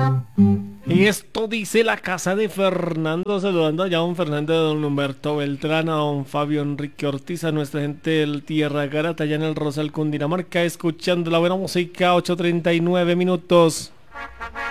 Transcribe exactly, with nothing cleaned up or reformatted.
Y esto dice la casa de Fernando, saludando allá a don Fernando, a don Humberto Beltrán, a don Fabio Enrique Ortiz, a nuestra gente del Tierra Garata, allá en el Rosal, Cundinamarca, escuchando la buena música, ocho treinta y nueve minutos.